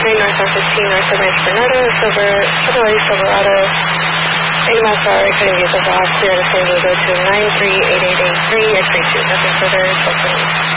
Northwest 15, north of Rancho Bernardo, Chevrolet Silverado, 80 miles per hour, cutting vehicles off, clear to San Diego to 938883 at 32. Nothing further,